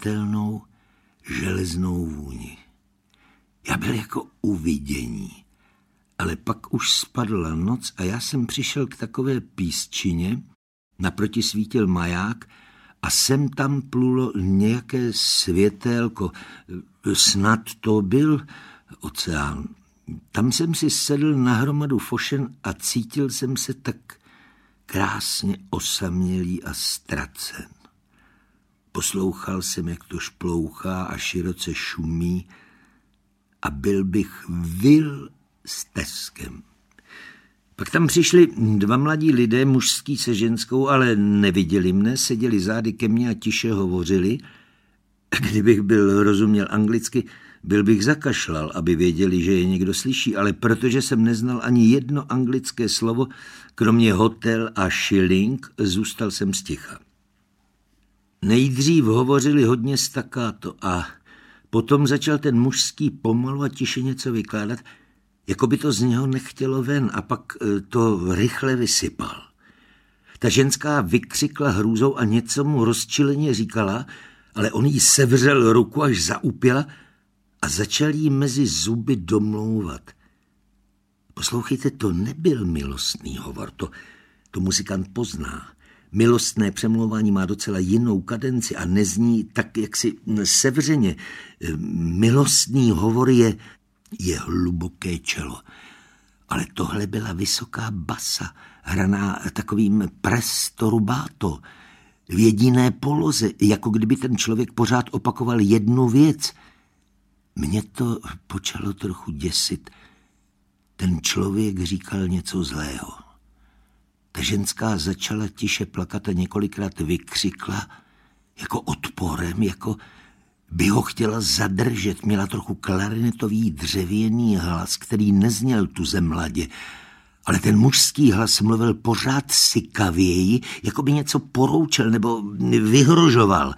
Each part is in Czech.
smrtelnou železnou vůni. Já byl jako u vidění, ale pak už spadla noc a já jsem přišel k takové písčině, naproti svítil maják a sem tam plulo nějaké světélko, snad to byl oceán. Tam jsem si sedl na hromadu fošen a cítil jsem se tak krásně osamělý a ztracen. Poslouchal jsem, jak to šplouchá a široce šumí a byl bych vil steskem. Pak tam přišli dva mladí lidé, mužský se ženskou, ale neviděli mne, seděli zády ke mně a tiše hovořili. Kdybych byl rozuměl anglicky, byl bych zakašlal, aby věděli, že je někdo slyší, ale protože jsem neznal ani jedno anglické slovo, kromě hotel a shilling, zůstal jsem sticha. Nejdřív hovořili hodně staccato a potom začal ten mužský pomalu a tiše něco vykládat, jako by to z něho nechtělo ven, a pak to rychle vysypal. Ta ženská vykřikla hrůzou a něco mu rozčileně říkala, ale on jí sevřel ruku, až zaupěla a začal jí mezi zuby domlouvat. Poslouchejte, to nebyl milostný hovor, to muzikant pozná. Milostné přemlouvání má docela jinou kadenci a nezní tak jaksi sevřeně. Milostný hovor je hluboké čelo. Ale tohle byla vysoká basa, hraná takovým presto rubato, v jediné poloze, jako kdyby ten člověk pořád opakoval jednu věc. Mě to počalo trochu děsit. Ten člověk říkal něco zlého. Ta ženská začala tiše plakat a několikrát vykřikla jako odporem, jako by ho chtěla zadržet. Měla trochu klarinetový dřevěný hlas, který nezněl tu zemladě, ale ten mužský hlas mluvil pořád sykavěji, jako by něco poroučel nebo vyhrožoval.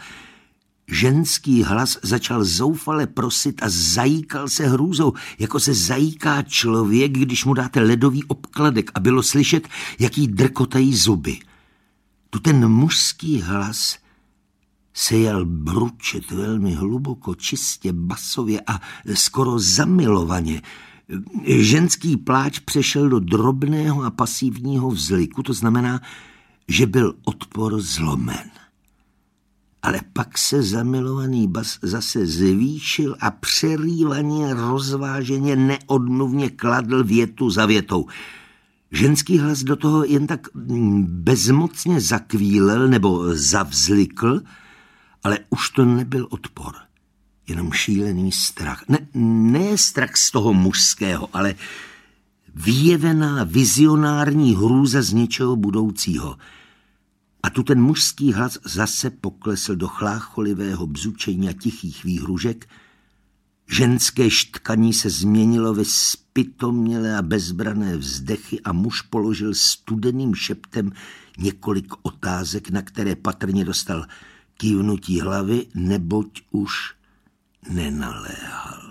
Ženský hlas začal zoufale prosit a zajíkal se hrůzou, jako se zajíká člověk, když mu dáte ledový obkladek, a bylo slyšet, jak jí drkotají zuby. Tu ten mužský hlas se jel bručet velmi hluboko, čistě basově a skoro zamilovaně. Ženský pláč přešel do drobného a pasivního vzliku, to znamená, že byl odpor zlomen. Ale pak se zamilovaný bas zase zvýšil a přerývaně, rozváženě, neodmluvně kladl větu za větou. Ženský hlas do toho jen tak bezmocně zakvílel nebo zavzlikl, ale už to nebyl odpor, jenom šílený strach. Ne strach z toho mužského, ale vyjevená vizionární hrůza z něčeho budoucího. A tu ten mužský hlas zase poklesl do chlácholivého bzučení a tichých výhružek. Ženské štkaní se změnilo ve zpytomělé a bezbrané vzdechy a muž položil studeným šeptem několik otázek, na které patrně dostal kývnutí hlavy, neboť už nenaléhal.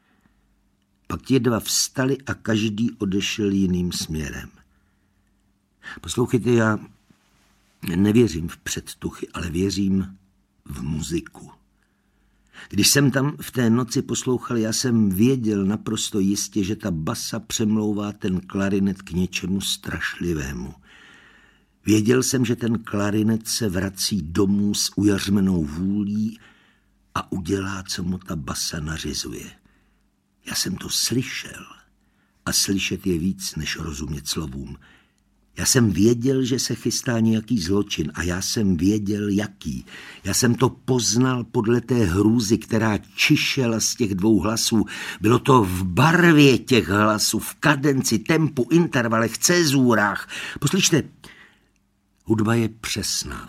Pak ti dva vstali a každý odešel jiným směrem. Poslouchejte, já nevěřím v předtuchy, ale věřím v muziku. Když jsem tam v té noci poslouchal, já jsem věděl naprosto jistě, že ta basa přemlouvá ten klarinet k něčemu strašlivému. Věděl jsem, že ten klarinet se vrací domů s ujařmenou vůlí a udělá, co mu ta basa nařizuje. Já jsem to slyšel a slyšet je víc, než rozumět slovům. Já jsem věděl, že se chystá nějaký zločin a já jsem věděl, jaký. Já jsem to poznal podle té hrůzy, která čišela z těch dvou hlasů. Bylo to v barvě těch hlasů, v kadenci, tempu, intervalech, cezurách. Poslyšte, hudba je přesná.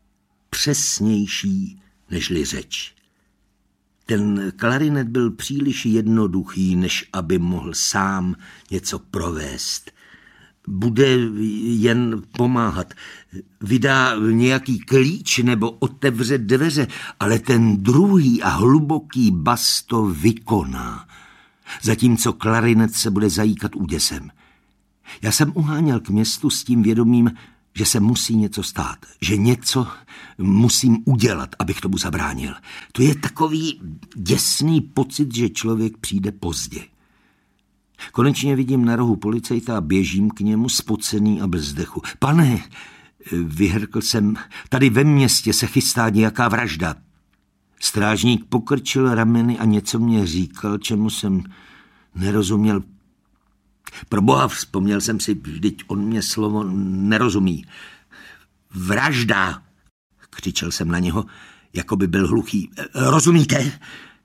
Přesnější nežli řeč. Ten klarinet byl příliš jednoduchý, než aby mohl sám něco provést. Bude jen pomáhat. Vydá nějaký klíč nebo otevře dveře, ale ten druhý a hluboký bas to vykoná. Zatímco klarinet se bude zajíkat úděsem. Já jsem uháněl k městu s tím vědomím, že se musí něco stát, že něco musím udělat, abych tomu zabránil. To je takový děsný pocit, že člověk přijde pozdě. Konečně vidím na rohu policajta a běžím k němu spocený a bez dechu. Pane, vyhrkl jsem, tady ve městě se chystá nějaká vražda. Strážník pokrčil rameny a něco mě říkal, čemu jsem nerozuměl. Proboha, vzpomněl jsem si, vždyť on mě slovo nerozumí. Vražda, křičel jsem na něho, jako by byl hluchý. Rozumíte?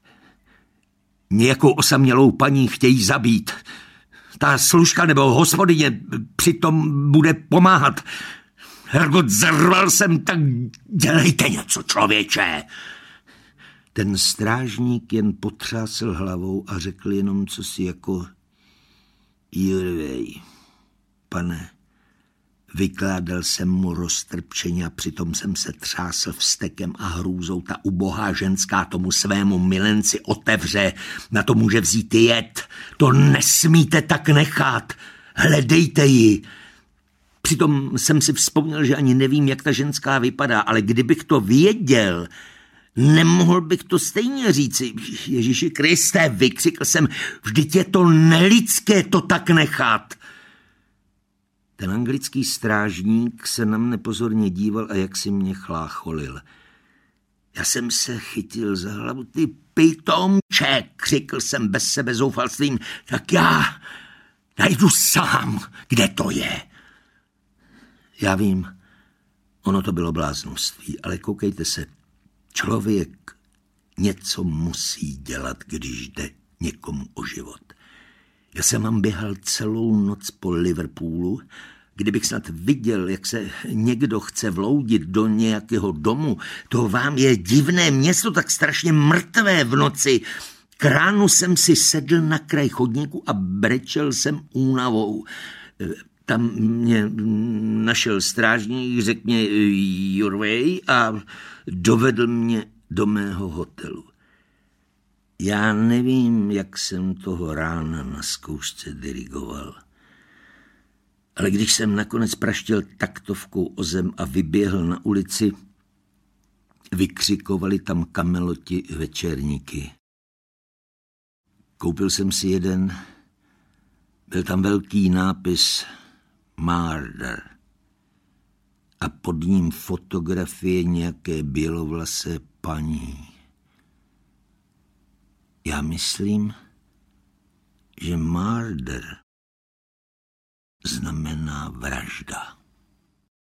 Nějakou osamělou paní chtějí zabít. Ta služka nebo hospodyně přitom bude pomáhat. Hergot, zerval jsem, tak dělejte něco, člověče. Ten strážník jen potřásl hlavou a řekl jenom cosi jako Jurvej, pane, vykládal jsem mu roztrpčeně a přitom jsem se třásl vztekem a hrůzou. Ta ubohá ženská tomu svému milenci otevře, na to může vzít jed. To nesmíte tak nechat. Hledejte ji. Přitom jsem si vzpomněl, že ani nevím, jak ta ženská vypadá, ale kdybych to věděl, nemohl bych to stejně říci. Ježíši Kriste, vykřikl jsem, vždyť je to nelidské to tak nechat. Ten anglický strážník se na mne pozorně díval a jak si mě chlácholil. Já jsem se chytil za hlavu. Ty pitomče, křikl jsem bez sebe zoufalstvím, tak já najdu sám, kde to je. Já vím, ono to bylo bláznoství, ale koukejte se, člověk něco musí dělat, když jde někomu o život. Já jsem vám běhal celou noc po Liverpoolu. Kdybych snad viděl, jak se někdo chce vloudit do nějakého domu, to vám je divné město, tak strašně mrtvé v noci. K ránu jsem si sedl na kraj chodníku a brečel jsem únavou. Tam mě našel strážník, řekl mě your way a dovedl mě do mého hotelu. Já nevím, jak jsem toho rána na zkoušce dirigoval, ale když jsem nakonec praštil taktovkou o zem a vyběhl na ulici, vykřikovali tam kameloti večerníky. Koupil jsem si jeden, byl tam velký nápis Murder a pod ním fotografie nějaké bělovlasé paní. Já myslím, že murder znamená vražda.